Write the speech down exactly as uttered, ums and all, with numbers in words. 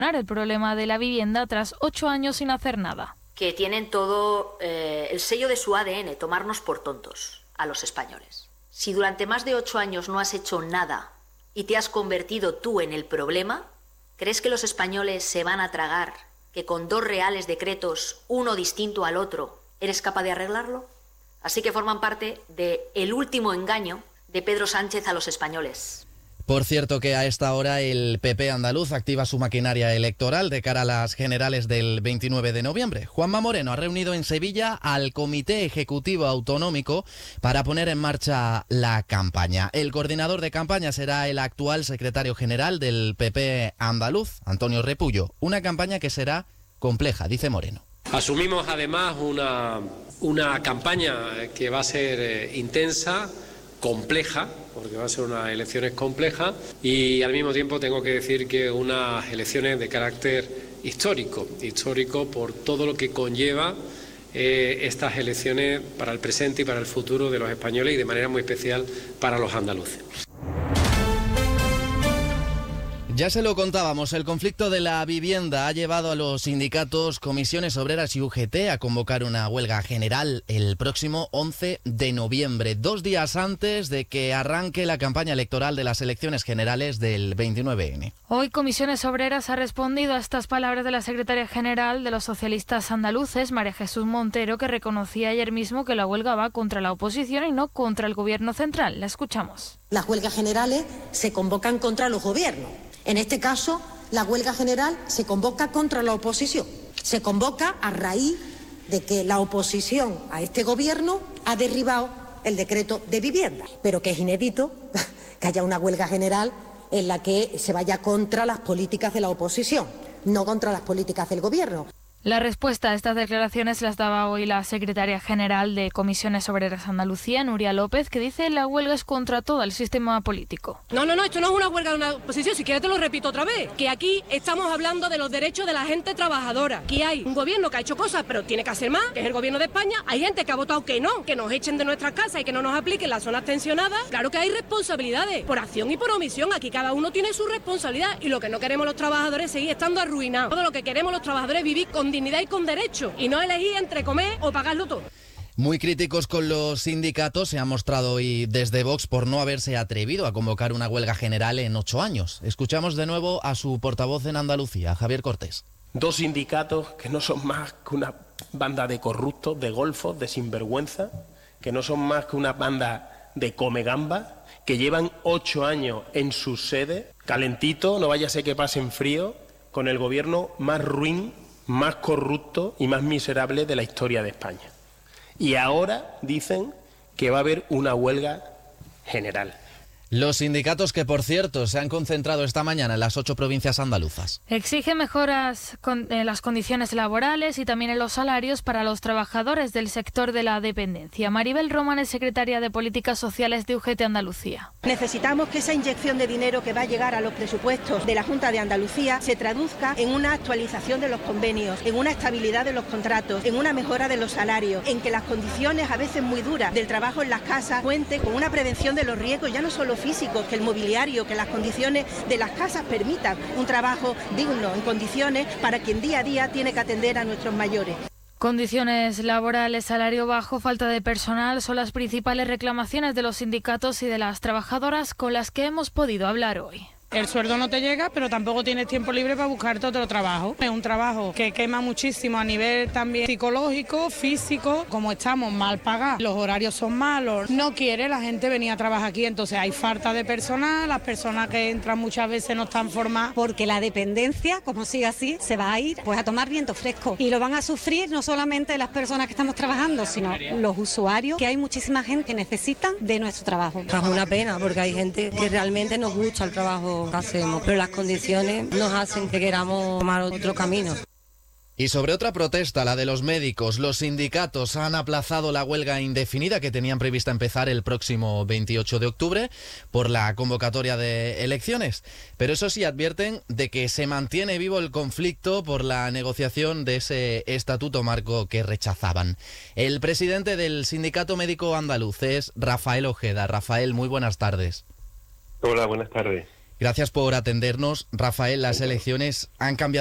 el problema de la vivienda tras ocho años sin hacer nada. Que tienen todo eh, el sello de su A D N, tomarnos por tontos a los españoles. Si durante más de ocho años no has hecho nada y te has convertido tú en el problema, ¿crees que los españoles se van a tragar que con dos reales decretos, uno distinto al otro, eres capaz de arreglarlo? Así que forman parte del último engaño de Pedro Sánchez a los españoles. Por cierto que a esta hora el P P andaluz activa su maquinaria electoral de cara a las generales del veintinueve de noviembre. Juanma Moreno ha reunido en Sevilla al Comité Ejecutivo Autonómico para poner en marcha la campaña. El coordinador de campaña será el actual secretario general del P P andaluz, Antonio Repullo. Una campaña que será compleja, dice Moreno. Asumimos además una, una campaña que va a ser eh, intensa, compleja, porque va a ser unas elecciones complejas, y al mismo tiempo tengo que decir que unas elecciones de carácter histórico, histórico por todo lo que conlleva eh, estas elecciones para el presente y para el futuro de los españoles y de manera muy especial para los andaluces. Ya se lo contábamos, el conflicto de la vivienda ha llevado a los sindicatos, comisiones obreras y U G T a convocar una huelga general el próximo once de noviembre, dos días antes de que arranque la campaña electoral de las elecciones generales del veintinueve ene. Hoy Comisiones Obreras ha respondido a estas palabras de la secretaria general de los socialistas andaluces, María Jesús Montero, que reconocía ayer mismo que la huelga va contra la oposición y no contra el gobierno central. La escuchamos. Las huelgas generales se convocan contra los gobiernos. En este caso, la huelga general se convoca contra la oposición. Se convoca a raíz de que la oposición a este gobierno ha derribado el decreto de vivienda, pero que es inédito que haya una huelga general en la que se vaya contra las políticas de la oposición, no contra las políticas del gobierno. La respuesta a estas declaraciones las daba hoy la secretaria general de Comisiones Obreras Andalucía, Nuria López, que dice que la huelga es contra todo el sistema político. No, no, no, esto no es una huelga de una oposición, si quieres te lo repito otra vez, que aquí estamos hablando de los derechos de la gente trabajadora, que hay un gobierno que ha hecho cosas, pero tiene que hacer más, que es el gobierno de España, hay gente que ha votado que no, que nos echen de nuestras casas y que no nos apliquen las zonas tensionadas, claro que hay responsabilidades, por acción y por omisión, aquí cada uno tiene su responsabilidad y lo que no queremos los trabajadores es seguir estando arruinados, todo lo que queremos los trabajadores es vivir con dignidad y con derecho, y no elegir entre comer o pagarlo todo. Muy críticos con los sindicatos se ha mostrado hoy desde Vox por no haberse atrevido a convocar una huelga general en ocho años. Escuchamos de nuevo a su portavoz en Andalucía, Javier Cortés. Dos sindicatos que no son más que una banda de corruptos, de golfos, de sinvergüenza, que no son más que una banda de comegambas, que llevan ocho años en sus sedes, calentito, no vaya a ser que pasen frío, con el gobierno más ruin, más corrupto y más miserable de la historia de España. Y ahora dicen que va a haber una huelga general. Los sindicatos que, por cierto, se han concentrado esta mañana en las ocho provincias andaluzas. Exige mejoras con, en las condiciones laborales y también en los salarios para los trabajadores del sector de la dependencia. Maribel Román es secretaria de Políticas Sociales de U G T Andalucía. Necesitamos que esa inyección de dinero que va a llegar a los presupuestos de la Junta de Andalucía se traduzca en una actualización de los convenios, en una estabilidad de los contratos, en una mejora de los salarios, en que las condiciones a veces muy duras del trabajo en las casas cuenten con una prevención de los riesgos, ya no solo físicos, que el mobiliario, que las condiciones de las casas permitan un trabajo digno, en condiciones para quien día a día tiene que atender a nuestros mayores. Condiciones laborales, salario bajo, falta de personal son las principales reclamaciones de los sindicatos y de las trabajadoras con las que hemos podido hablar hoy. El sueldo no te llega, pero tampoco tienes tiempo libre para buscarte otro trabajo. Es un trabajo que quema muchísimo a nivel también psicológico, físico. Como estamos mal pagados, los horarios son malos, no quiere la gente venir a trabajar aquí, entonces hay falta de personal, las personas que entran muchas veces no están formadas. Porque la dependencia, como sigue así, se va a ir pues a tomar viento fresco. Y lo van a sufrir no solamente las personas que estamos trabajando, sino los usuarios, que hay muchísima gente que necesitan de nuestro trabajo. Es una pena porque hay gente que realmente nos gusta el trabajo que hacemos, pero las condiciones nos hacen que queramos tomar otro camino. Y sobre otra protesta, la de los médicos, los sindicatos han aplazado la huelga indefinida que tenían prevista empezar el próximo veintiocho de octubre por la convocatoria de elecciones. Pero eso sí, advierten de que se mantiene vivo el conflicto por la negociación de ese estatuto marco que rechazaban. El presidente del Sindicato Médico Andaluz es Rafael Ojeda. Rafael, muy buenas tardes. Hola, buenas tardes. Gracias por atendernos, Rafael. Las elecciones han cambiado